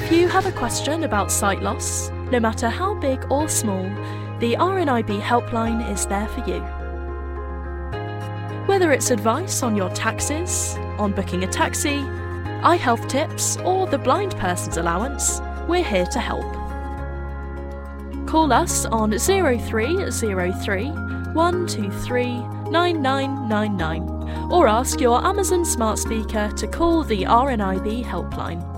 If you have a question about sight loss, no matter how big or small, the RNIB helpline is there for you. Whether it's advice on your taxes, on booking a taxi, eye health tips, or the blind person's allowance, we're here to help. Call us on 0303 123 9999 or ask your Amazon smart speaker to call the RNIB helpline.